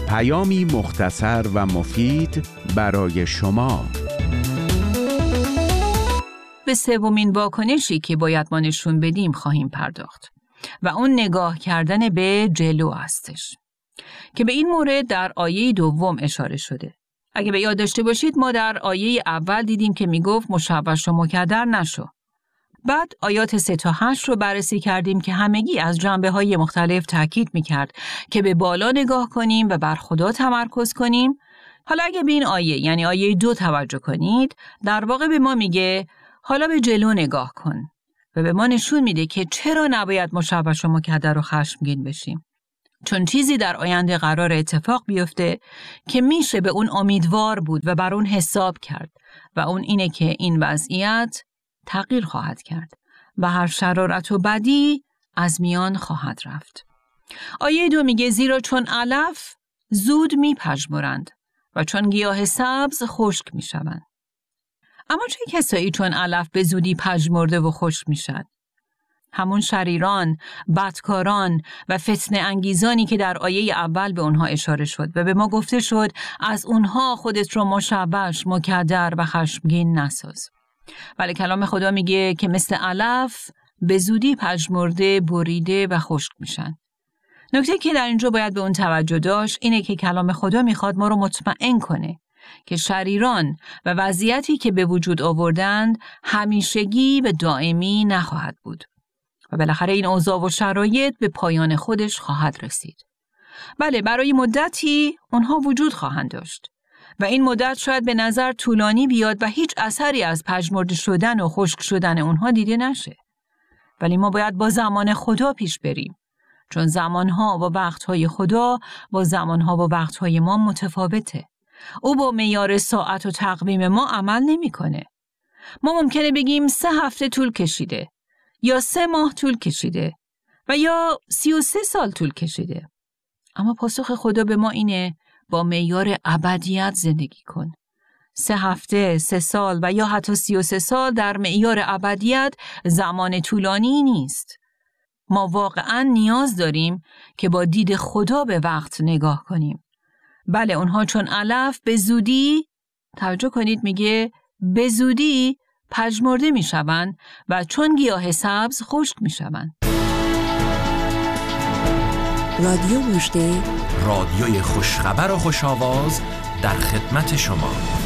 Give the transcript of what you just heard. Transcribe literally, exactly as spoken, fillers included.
پیامی مختصر و مفید برای شما. به سومین واکنشی که باید ما نشون بدیم خواهیم پرداخت و اون نگاه کردن به جلو هستش که به این مورد در آیه دوم اشاره شده. اگه به یاد داشته باشید ما در آیه اول دیدیم که میگفت مشوش و مکدر نشو. بعد آیات سه تا هشت رو بررسی کردیم که همگی از جنبه‌های مختلف تاکید می‌کرد که به بالا نگاه کنیم و بر خدا تمرکز کنیم. حالا اگه به این آیه یعنی آیه دو توجه کنید، در واقع به ما میگه حالا به جلو نگاه کن و به ما نشون میده که چرا نباید مشوش و مکدر و خشمگین بشیم. چون چیزی در آینده قرار اتفاق بیفته که میشه به اون امیدوار بود و بر اون حساب کرد و اون اینه که این وضعیت تغییر خواهد کرد و هر شرارت و بدی از میان خواهد رفت. آیه دو میگه زیرا چون علف زود میپژمرند و چون گیاه سبز خشک میشوند. اما چه کسایی چون علف به زودی پژمرده و خشک میشن؟ همون شریران، بدکاران و فتنه انگیزانی که در آیه اول به اونها اشاره شد و به ما گفته شد از اونها خودت رو مشوش، مکدر و خشمگین نساز. ولی کلام خدا میگه که مثل علف به زودی پژمرده، بریده و خشک میشن. نکته که در اینجا باید به اون توجه داشت اینه که کلام خدا میخواد ما رو مطمئن کنه که شریران و وضعیتی که به وجود آوردند همیشگی و دائمی نخواهد بود و بالاخره این اوضاع و شرایط به پایان خودش خواهد رسید. بله، برای مدتی اونها وجود خواهند داشت و این مدت شاید به نظر طولانی بیاد و هیچ اثری از پژمرده شدن و خشک شدن اونها دیده نشه. ولی ما باید با زمان خدا پیش بریم، چون زمانها و وقتهای خدا با زمانها و وقتهای ما متفاوته. او با معیار ساعت و تقویم ما عمل نمی‌کنه. ما ممکنه بگیم سه هفته طول کشیده یا سه ماه طول کشیده و یا سی و سه سال طول کشیده. اما پاسخ خدا به ما اینه با معیار ابدیت زندگی کن. سه هفته، سه سال و یا حتی سی و سه سال در معیار ابدیت زمان طولانی نیست. ما واقعاً نیاز داریم که با دید خدا به وقت نگاه کنیم. بله، اونها چون علف به زودی، توجه کنید میگه به زودی پژمرده میشوند و چون گیاه سبز خشک میشوند. رادیو مژده، رادیوی خوشخبر و خوش‌آواز در خدمت شما.